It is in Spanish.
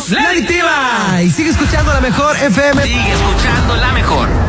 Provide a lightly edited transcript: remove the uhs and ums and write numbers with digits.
La Adictiva. Y sigue escuchando la mejor FM. Sigue escuchando la mejor.